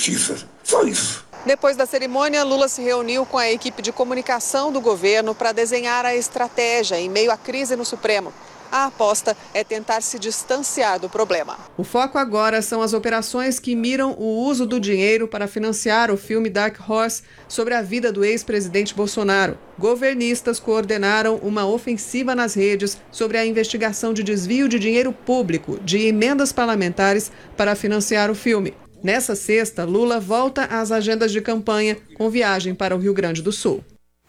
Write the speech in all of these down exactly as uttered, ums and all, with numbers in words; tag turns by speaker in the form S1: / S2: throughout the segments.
S1: justiça. Só isso.
S2: Depois da cerimônia, Lula se reuniu com a equipe de comunicação do governo para desenhar a estratégia em meio à crise no Supremo. A aposta é tentar se distanciar do problema. O foco agora são as operações que miram o uso do dinheiro para financiar o filme Dark Horse sobre a vida do ex-presidente Bolsonaro. Governistas coordenaram uma ofensiva nas redes sobre a investigação de desvio de dinheiro público de emendas parlamentares para financiar o filme. Nessa sexta, Lula volta às agendas de campanha com viagem para o Rio Grande do Sul.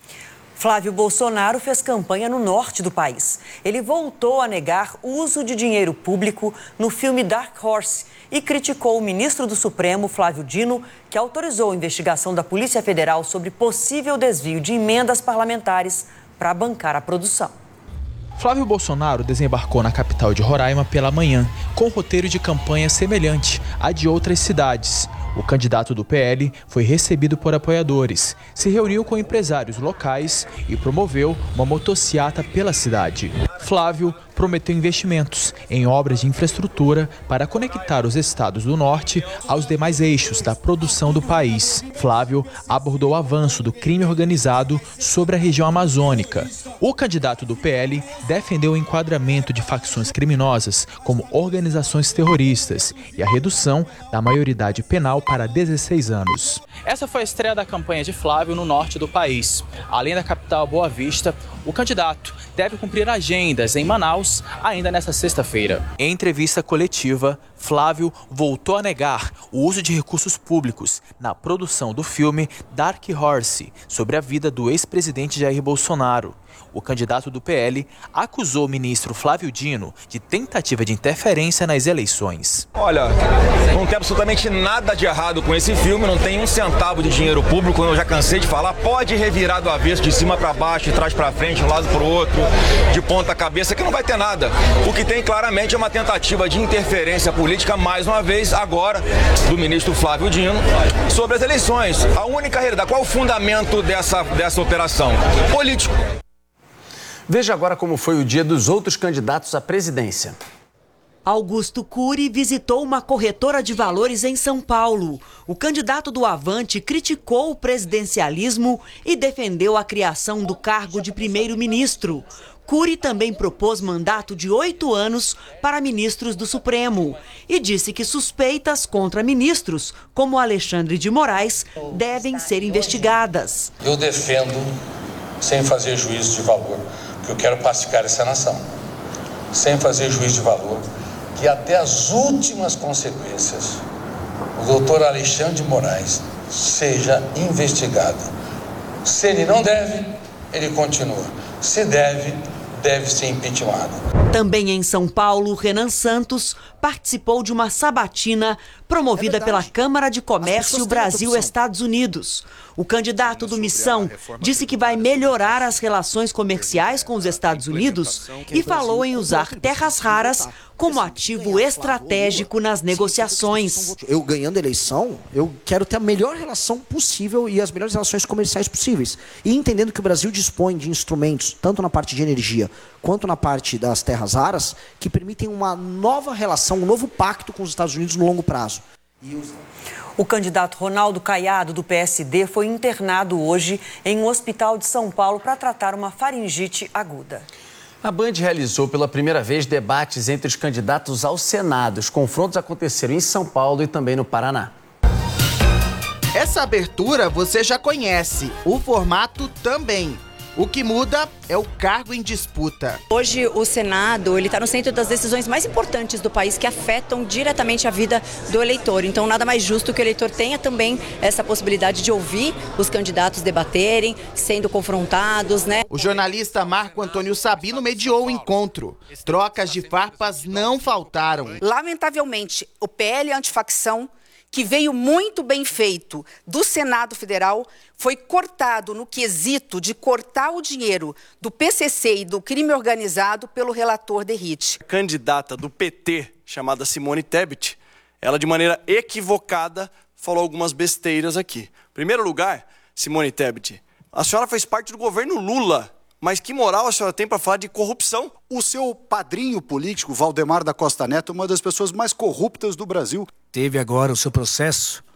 S3: Flávio Bolsonaro fez campanha no norte do país. Ele voltou a negar o uso de dinheiro público no filme Dark Horse e criticou o ministro do Supremo, Flávio Dino, que autorizou a investigação da Polícia Federal sobre possível desvio de emendas parlamentares para bancar a produção.
S4: Flávio Bolsonaro desembarcou na capital de Roraima pela manhã, com roteiro de campanha semelhante à de outras cidades. O candidato do P L foi recebido por apoiadores, se reuniu com empresários locais e promoveu uma motociata pela cidade. Flávio prometeu investimentos em obras de infraestrutura para conectar os estados do norte aos demais eixos da produção do país. Flávio abordou o avanço do crime organizado sobre a região amazônica. O candidato do P L defendeu o enquadramento de facções criminosas como organizações terroristas e a redução da maioridade penal para dezesseis anos.
S5: Essa foi a estreia da campanha de Flávio no norte do país. Além da capital Boa Vista, o candidato deve cumprir agendas em Manaus ainda nesta sexta-feira. Em entrevista coletiva, Flávio voltou a negar o uso de recursos públicos na produção do filme Dark Horse, sobre a vida do ex-presidente Jair Bolsonaro. O candidato do P L acusou o ministro Flávio Dino de tentativa de interferência nas eleições.
S6: Olha, não tem absolutamente nada de errado com esse filme, não tem um centavo de dinheiro público, como eu já cansei de falar. Pode revirar do avesso, de cima para baixo, de trás para frente, de um lado para o outro, de ponta cabeça, que não vai ter nada. O que tem claramente é uma tentativa de interferência política, mais uma vez, agora, do ministro Flávio Dino, sobre as eleições. A única realidade, qual é o fundamento dessa, dessa operação? Político.
S7: Veja agora como foi o dia dos outros candidatos à presidência.
S3: Augusto Cury visitou uma corretora de valores em São Paulo. O candidato do Avante criticou o presidencialismo e defendeu a criação do cargo de primeiro-ministro. Cury também propôs mandato de oito anos para ministros do Supremo e disse que suspeitas contra ministros, como Alexandre de Moraes, devem ser investigadas.
S8: Eu defendo, sem fazer juízo de valor, que eu quero pacificar essa nação, sem fazer juízo de valor, que até as últimas consequências o doutor Alexandre de Moraes seja investigado. Se ele não deve, ele continua. Se deve, deve ser impeachmentado.
S3: Também em São Paulo, Renan Santos participou de uma sabatina promovida é pela Câmara de Comércio Brasil-Estados Unidos. O candidato do Missão disse que vai melhorar as relações comerciais com os Estados Unidos e falou em usar terras raras como ativo estratégico nas negociações.
S9: Eu ganhando a eleição, eu quero ter a melhor relação possível e as melhores relações comerciais possíveis. E entendendo que o Brasil dispõe de instrumentos, tanto na parte de energia quanto na parte das terras raras, que permitem uma nova relação, um novo pacto com os Estados Unidos no longo prazo. E os...
S3: O candidato Ronaldo Caiado, do P S D, foi internado hoje em um hospital de São Paulo para tratar uma faringite aguda.
S7: A Band realizou pela primeira vez debates entre os candidatos ao Senado. Os confrontos aconteceram em São Paulo e também no Paraná.
S10: Essa abertura você já conhece, o formato também. O que muda é o cargo em disputa.
S11: Hoje o Senado ele está no centro das decisões mais importantes do país que afetam diretamente a vida do eleitor. Então nada mais justo que o eleitor tenha também essa possibilidade de ouvir os candidatos debaterem, sendo confrontados, né?
S10: O jornalista Marco Antônio Sabino mediou o encontro. Trocas de farpas não faltaram.
S12: Lamentavelmente, o P L antifacção, que veio muito bem feito do Senado Federal, foi cortado no quesito de cortar o dinheiro do P C C e do crime organizado pelo relator Derrite.
S13: A candidata do P T, chamada Simone Tebet, ela de maneira equivocada falou algumas besteiras aqui. Em primeiro lugar, Simone Tebet, a senhora fez parte do governo Lula. Mas que moral a senhora tem para falar de corrupção?
S14: O seu padrinho político, Valdemar da Costa Neto, é uma das pessoas mais corruptas do Brasil.
S15: Teve agora o seu processo